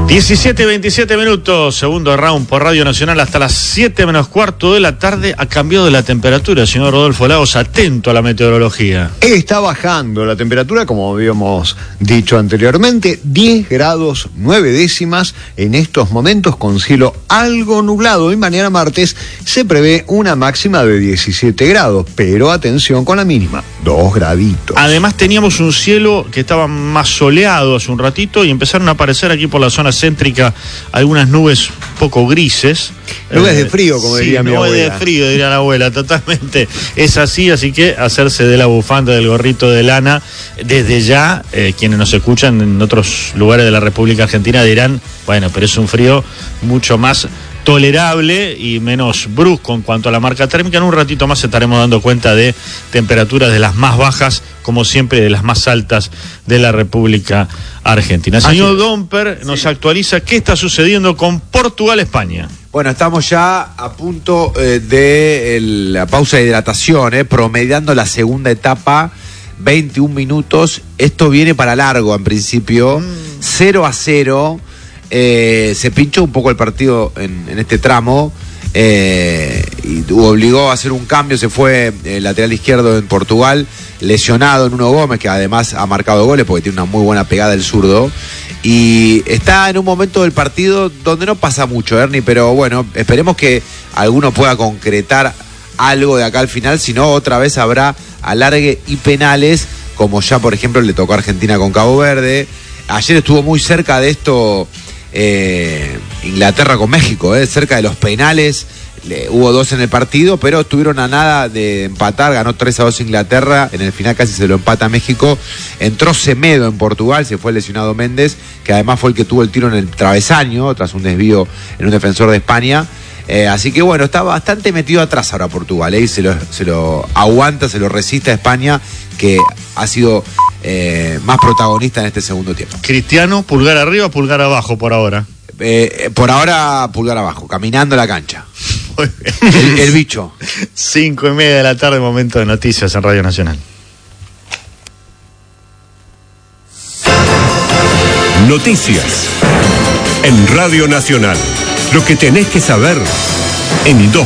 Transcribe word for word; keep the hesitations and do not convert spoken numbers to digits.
diecisiete, veintisiete minutos, segundo round por Radio Nacional hasta las siete menos cuarto de la tarde. Ha cambiado la temperatura, señor Rodolfo Lagos, atento a la meteorología. Está bajando la temperatura, como habíamos dicho anteriormente, diez grados nueve décimas en estos momentos con cielo algo nublado. Y mañana martes se prevé una máxima de diecisiete grados, pero atención con la mínima, dos graditos. Además teníamos un cielo que estaba más soleado hace un ratito y empezaron a aparecer aquí por la zona céntrica algunas nubes poco grises. Nubes eh, de frío, como sí, diría mi abuela. Nubes de frío, diría la abuela, totalmente. Es así, así que hacerse de la bufanda, del gorrito de lana. Desde ya, eh, quienes nos escuchan en otros lugares de la República Argentina dirán, bueno, pero es un frío mucho más tolerable y menos brusco en cuanto a la marca térmica. En un ratito más estaremos dando cuenta de temperaturas de las más bajas, como siempre, de las más altas de la República Argentina. Señor Domper nos sí. actualiza qué está sucediendo con Portugal-España. Bueno, estamos ya a punto eh, de el, la pausa de hidratación, eh, promediando la segunda etapa, veintiún minutos. Esto viene para largo en principio, mm. cero a cero. Eh, se pinchó un poco el partido en, en este tramo eh, y obligó a hacer un cambio. Se fue el lateral izquierdo en Portugal, lesionado Nuno Gómez, que además ha marcado goles porque tiene una muy buena pegada el zurdo, y está en un momento del partido donde no pasa mucho, Ernie, pero bueno, esperemos que alguno pueda concretar algo de acá al final, si no otra vez habrá alargue y penales, como ya por ejemplo le tocó a Argentina con Cabo Verde. Ayer estuvo muy cerca de esto Eh, Inglaterra con México, eh, cerca de los penales. Le, hubo dos en el partido, pero estuvieron a nada de empatar. Ganó tres a dos Inglaterra, en el final casi se lo empata México. Entró Semedo en Portugal, se fue lesionado Méndez, que además fue el que tuvo el tiro en el travesaño tras un desvío en un defensor de España. Eh, así que bueno, está bastante metido atrás ahora Portugal, eh, y se lo, se lo aguanta, se lo resiste a España, que ha sido eh, más protagonista en este segundo tiempo. Cristiano, pulgar arriba, pulgar abajo por ahora. Eh, por ahora, pulgar abajo, caminando la cancha. El, el bicho. Cinco y media de la tarde, momento de noticias en Radio Nacional. Noticias en Radio Nacional. Lo que tenés que saber en dos